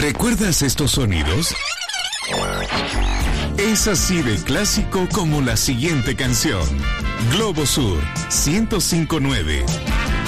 ¿Recuerdas estos sonidos? Es así de clásico como la siguiente canción. Globo Sur 105.9.